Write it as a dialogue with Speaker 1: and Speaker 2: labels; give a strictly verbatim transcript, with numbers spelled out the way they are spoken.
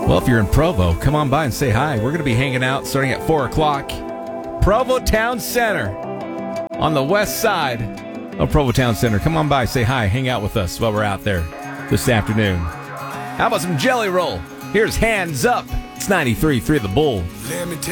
Speaker 1: Well, if you're in Provo, come on by and say hi. We're going to be hanging out starting at four o'clock. Provo Town Center on the west side of Provo Town Center. Come on by, say hi, hang out with us while we're out there this afternoon. How about some Jelly Roll? Here's Hands Up. It's ninety-three point three The Bull.
Speaker 2: Let me tell